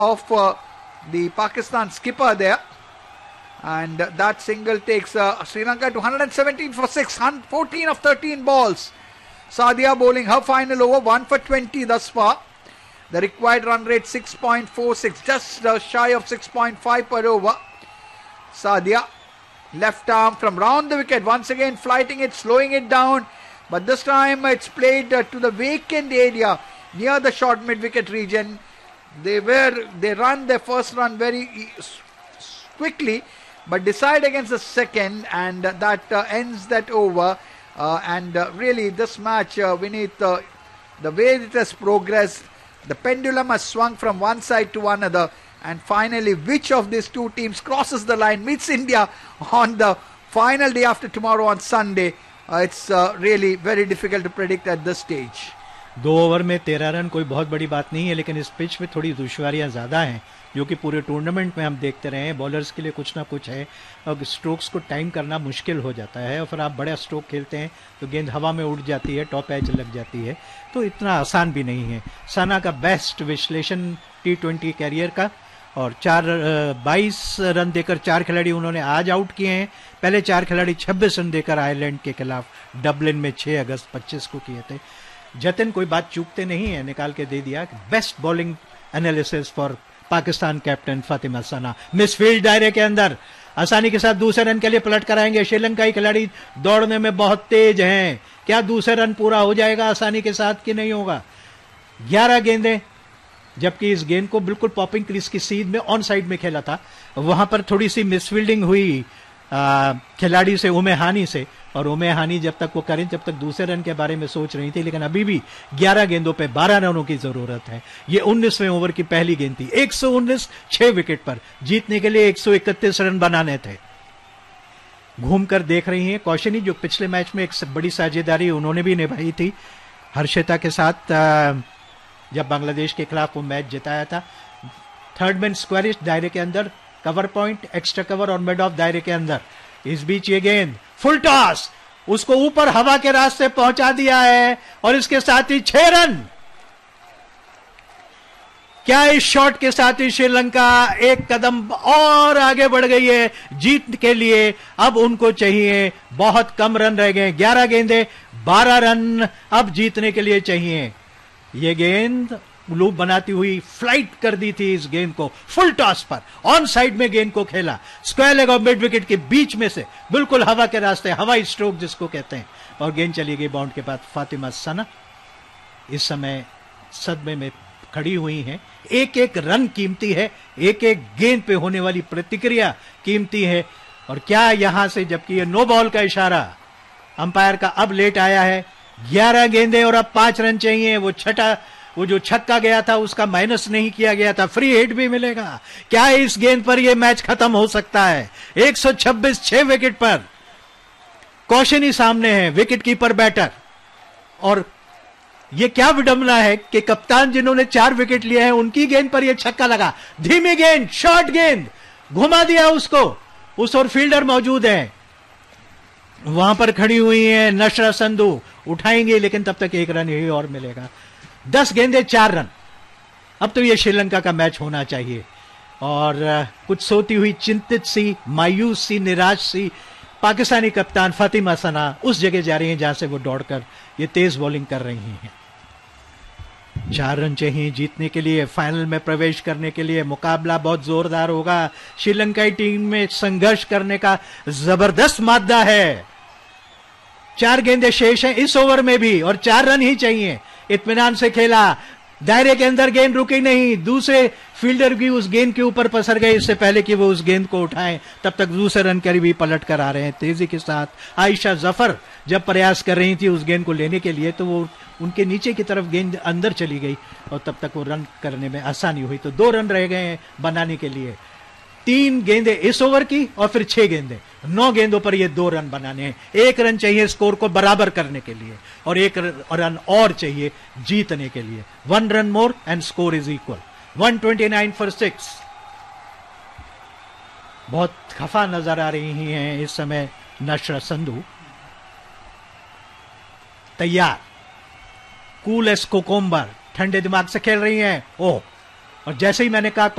of the Pakistan skipper there. And that single takes Sri Lanka to 117 for 6, 14 of 13 balls. Sadia bowling her final over, 1 for 20 thus far. The required run rate 6.46, just shy of 6.5 per over. Sadia, left arm from round the wicket, once again flighting it, slowing it down. But this time it's played to the vacant area near the short mid-wicket region. They run their first run very quickly, but decide against the second, and that ends that over. Really this match, Vineet, the way it has progressed, the pendulum has swung from one side to another, and finally which of these two teams crosses the line, meets India on the final day after tomorrow on Sunday, it's really very difficult to predict at this stage. 2 over में 13 run कोई बहुत बड़ी बात नहीं है, लेकिन इस pitch पे थोड़ी दुश्वारियां ज्यादा हैं, जो कि पूरे टूर्नामेंट में हम देखते रहे हैं. बॉलर्स के लिए कुछ ना कुछ है, और स्ट्रोक्स को टाइम करना मुश्किल हो जाता है, और फिर आप बड़ा स्ट्रोक खेलते हैं तो गेंद हवा में उड़ जाती है, टॉप एज लग जाती है, तो इतना आसान भी नहीं है. सना का बेस्ट विश्लेषण T20 कैरियर का, और 22 रन देकर 4 खिलाड़ी उन्होंने आज आउट किए हैं. पहले 4 खिलाड़ी 26 रन देकर आयरलैंड के खिलाफ डबलिन में 6 अगस्त 25 को किए थे. जतिन कोई बात चूकते नहीं है, निकाल के दे दिया. Best bowling analysis for Pakistan captain Fatima Sana. Misfield दायरे के अंदर आसानी के साथ दूसरे रन के लिए पलट कर आएंगे. श्रीलंकाई खिलाड़ी दौड़ने में बहुत तेज हैं. क्या दूसरे रन पूरा हो जाएगा आसानी के साथ कि नहीं होगा? 11 गेंदें, जबकि इस गेंद को बिल्कुल पॉपिंग क्रीज की सीध में ऑन साइड में खेला था. वहां पर थोड़ी सी मिसफील्डिंग हुई खिलाड़ी से, उमे हानी से, और उमे हानी जब तक वो करें जब तक दूसरे रन के बारे में सोच रही थी, लेकिन अभी भी 11 गेंदों पे 12 रनों की जरूरत है. ये 19वें ओवर की पहली गेंद थी. 119 6 विकेट पर, जीतने के लिए 131 रन बनाने थे. घूमकर देख रही हैं कौशिनी, जो पिछले मैच में एक बड़ी साझेदारी उन्होंने भी निभाई थी हर्षिता के साथ, जब बांग्लादेश के खिलाफ वो मैच जिताया था. थर्ड मैन स्क्वायरिश दायरे के अंदर, कवर पॉइंट, एक्स्ट्रा कवर और मिड ऑफ दायरे के अंदर. इस बीच ये गेंद फुल टॉस, उसको ऊपर हवा के रास्ते पहुंचा दिया है, और इसके साथ ही 6 रन. क्या इस शॉट के साथ ही श्रीलंका एक कदम और आगे बढ़ गई है जीत के लिए? अब उनको चाहिए, बहुत कम रन रह गए. 11 गेंदे 12 रन अब जीतने के लिए चाहिए. ये गेंद लूप बनाती हुई फ्लाइट कर दी थी इस गेंद को, फुल टॉस पर ऑन साइड में गेंद को खेला, स्क्वायर लेग और मिड विकेट के बीच में से, बिल्कुल हवा के रास्ते, हवाई स्ट्रोक जिसको कहते हैं, और गेंद चली गई बाउंड के बाद. फातिमा सना इस समय सदमे में खड़ी हुई हैं. एक एक रन कीमती है, एक एक गेंद पे होने वाली प्रतिक्रिया कीमती है. और क्या यहां से, जबकि ये नो बॉल का इशारा अंपायर का अब लेट आया है. 11 गेंदें और अब 5 रन चाहिए. वो जो छक्का गया था उसका माइनस नहीं किया गया था, फ्री हिट भी मिलेगा. क्या इस गेंद पर यह मैच खत्म हो सकता है? 126 6 विकेट पर. कौशिनी सामने है, विकेट कीपर बैटर, और यह क्या विडंबना है कि कप्तान जिन्होंने 4 विकेट लिए हैं उनकी गेंद पर यह छक्का लगा. धीमी गेंद, शॉर्ट गेंद, घुमा दिया उसको. उस और फील्डर मौजूद है, वहां पर खड़ी हुई है नशरा संधू, उठाएंगे, लेकिन तब तक 1 रन ही और मिलेगा. 10 गेंदे 4 रन. अब तो यह श्रीलंका का मैच होना चाहिए. और कुछ सोती हुई, चिंतित सी, मायूस सी, निराश सी पाकिस्तानी कप्तान फातिमा सना उस जगह जा रही हैं जहां से वो दौड़कर ये तेज बॉलिंग कर रही हैं. 4 रन चाहिए जीतने के लिए, फाइनल में प्रवेश करने के लिए. मुकाबला बहुत जोरदार होगा. श्रीलंकाई टीम में संघर्ष करने का जबरदस्त मादा है. 4 गेंदे शेष हैं इस ओवर में भी, और 4 रन ही चाहिए. इत्मीनान से खेला, दायरे के अंदर गेंद रुकी नहीं, दूसरे फील्डर भी उस गेंद के ऊपर पसर गए इससे पहले कि वो उस गेंद को उठाएं. तब तक दूसरे रन करीब ही पलट कर आ रहे हैं तेजी के साथ. आयशा जफर जब प्रयास कर रही थी उस गेंद को लेने के लिए, तो वो उनके नीचे की तरफ गेंद अंदर चली गई, और तब तक वो रन करने में आसानी हुई. तो 2 रन रह गए हैं बनाने के लिए. 3 गेंदें इस ओवर की, और फिर 6 गेंदें. 9 गेंदों पर ये 2 रन बनाने हैं. 1 रन चाहिए स्कोर को बराबर करने के लिए, और 1 रन और चाहिए जीतने के लिए. 1 run more and score is equal. 129 for 6. बहुत खफा नजर आ रही हैं इस समय नशरा संधू. तैयार, कूल एस कोकोम्बर, ठंडे दिमाग से खेल रही हैं. ओह, और जैसे ही मैंने कहा